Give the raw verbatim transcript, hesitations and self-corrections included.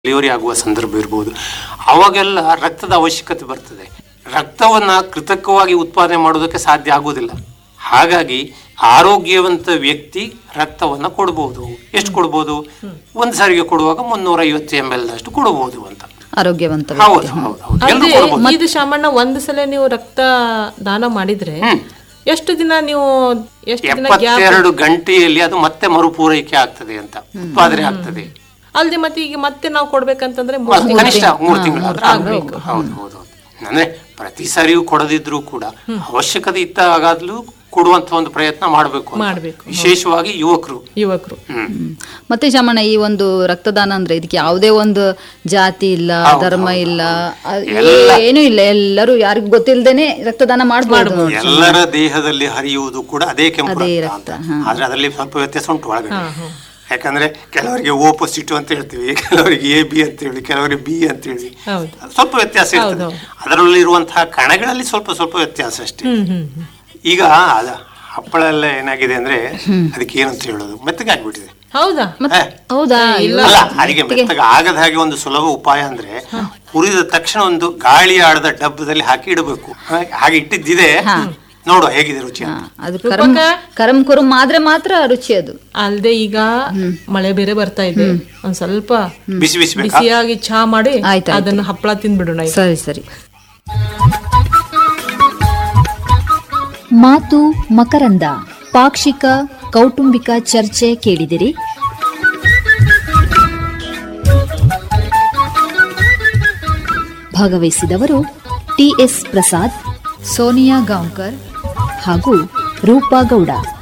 Delivery ಆಗುವ ಸಂದರ್ಭ ಇರ್ಬೋದು, ಅವಾಗೆಲ್ಲ ರಕ್ತದ ಅವಶ್ಯಕತೆ ಬರ್ತದೆ. ರಕ್ತವನ್ನ ಕೃತಕವಾಗಿ ಉತ್ಪಾದನೆ ಮಾಡೋದಕ್ಕೆ ಸಾಧ್ಯ ಆಗುವುದಿಲ್ಲ. ಹಾಗಾಗಿ ಆರೋಗ್ಯವಂತ ವ್ಯಕ್ತಿ ರಕ್ತವನ್ನ ಕೊಡಬಹುದು. ಎಷ್ಟು ಕೊಡಬಹುದು? ಒಂದು ಸಾರಿಗೆ ಕೊಡುವಾಗ ಮುನ್ನೂರ ಐವತ್ತು ಎಂ ಎಲ್ ಅಷ್ಟು ಕೊಡಬಹುದು ಅಂತ. ಆರೋಗ್ಯವಂತ ಹೌದು ಹೌದು. ಇದು ಶಾಮಣ್ಣ, ಒಂದು ಸಲ ನೀವು ರಕ್ತ ದಾನ ಮಾಡಿದ್ರೆ ಎಷ್ಟು ದಿನ ನೀವು ಎಷ್ಟು ದಿನ ಎಪ್ಪತ್ತೆರಡು ಗಂಟೆಯಲ್ಲಿ ಅದು ಮತ್ತೆ ಮರುಪೂರೈಕೆ ಆಗ್ತದೆ ಅಂತ, ಉತ್ಪಾದನೆ ಆಗ್ತದೆ. ಅಲ್ದೆ ಮತ್ತೆ ಈಗ ಮತ್ತೆ ನಾವು ಕೊಡ್ಬೇಕಂತಂದ್ರೆ ಕನಿಷ್ಠ ಮೂರು ತಿಂಗಳಾದ್ರೂ ಆಗ್ಬೇಕು. ಹೌದು ಹೌದು. ಅಂದ್ರೆ ಪ್ರತಿ ಸಾರಿಯೂ ಕೊಡದಿದ್ರು ಕೂಡ ಅವಶ್ಯಕತೆ ಇದ್ದಾಗಲೂ ಕೊಡುವಂತ ಒಂದು ಪ್ರಯತ್ನ ಮಾಡಬೇಕು ಮಾಡಬೇಕು ವಿಶೇಷವಾಗಿ ಯುವಕರು ಯುವಕರು ಮತ್ತೆ ಶಾಮಣ್ಣ, ಈ ಒಂದು ರಕ್ತದಾನ ಅಂದ್ರೆ ಇದಕ್ಕೆ ಯಾವುದೇ ಒಂದು ಜಾತಿ ಇಲ್ಲ, ಧರ್ಮ ಇಲ್ಲ, ಏನೂ ಇಲ್ಲ. ಎಲ್ಲರೂ ಯಾರಿಗೂ ಗೊತ್ತಿಲ್ಲದೇನೆ ರಕ್ತದಾನ ಮಾಡಬಹುದು. ಎಲ್ಲರ ದೇಹದಲ್ಲಿ ಹರಿಯುವುದು ಕೂಡ ಅದೇ ಕೆಂಪು ರಕ್ತ. ಆದ್ರೆ ಅದರಲ್ಲಿ ಸ್ವಲ್ಪ ವ್ಯತ್ಯಾಸ ಉಂಟು ಒಳಗಡೆ. ಯಾಕಂದ್ರೆ ಕೆಲವರಿಗೆ ಓ ಪಾಸಿಟಿವ್ ಅಂತ ಹೇಳ್ತೀವಿ, ಕೆಲವರಿಗೆ ಎ ಬಿ ಅಂತ ಹೇಳಿ, ಕೆಲವರಿಗೆ ಬಿ ಅಂತ ಹೇಳಿ ಸ್ವಲ್ಪ ವ್ಯತ್ಯಾಸ ಇರ್ತದೆ. ಅದರಲ್ಲಿ ಇರುವಂತಹ ಕಣಗಳಲ್ಲಿ ಸ್ವಲ್ಪ ಸ್ವಲ್ಪ ವ್ಯತ್ಯಾಸ ಅಷ್ಟೇ. ಈಗ ಅದ ಹಪ್ಪಳ ಎಲ್ಲ ಏನಾಗಿದೆ ಅಂದ್ರೆ ಅದಕ್ಕೆ ಏನಂತ ಹೇಳೋದು, ಮೆತ್ತಗೆ ಆಗ್ಬಿಟ್ಟಿದೆ. ಹೌದಾ? ಹೌದಾ? ಅಲ್ಲ, ಅದಕ್ಕೆ ಮೆತ್ತಗೆ ಆಗದ ಹಾಗೆ ಒಂದು ಸುಲಭ ಉಪಾಯ ಅಂದ್ರೆ ಹುರಿದ ತಕ್ಷಣ ಒಂದು ಗಾಳಿ ಆಡದ ಡಬ್ಬದಲ್ಲಿ ಹಾಕಿ ಇಡಬೇಕು. ಹಾಗೆ ಇಟ್ಟಿದ್ದಿದೆ, ನೋಡುವ ಹೇಗಿದೆ ರುಚಿ. ಅದು ಕರಂ ಕರಂ ಕುರುಂ ಆದ್ರೆ ಮಾತ್ರ ರುಚಿ. ಅದು ಅಲ್ದೆ ಈಗ ಮಳೆ ಬೇರೆ ಬರ್ತಾ ಇದೆ, ಒಂದ್ ಸ್ವಲ್ಪ ಬಿಸಿ ಬಿಸಿ ಬಿಸಿಯಾಗಿ ಚಹಾ ಮಾಡಿ ಅದನ್ನು ಹಪ್ಪಳ ತಿಂದ್ಬಿಡೋಣ. ಸರಿ ಸರಿ. ಮಾತು ಮಕರಂದ ಪಾಕ್ಷಿಕ ಕೌಟುಂಬಿಕ ಚರ್ಚೆ ಕೇಳಿದಿರಿ. ಭಾಗವಹಿಸಿದವರು ಟಿ ಎಸ್ ಪ್ರಸಾದ್, ಸೋನಿಯಾ ಗಾಂವ್ಕರ್ ಹಾಗೂ ರೂಪಾ ಗೌಡ.